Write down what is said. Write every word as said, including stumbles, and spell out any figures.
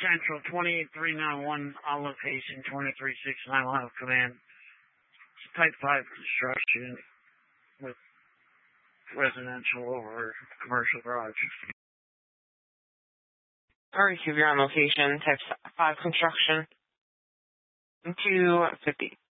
Central, twenty-eight three nine one, on location, twenty-three six nine, will have command. It's type five construction with residential over commercial garage. Alright, so you're on location, type five construction. two fifty.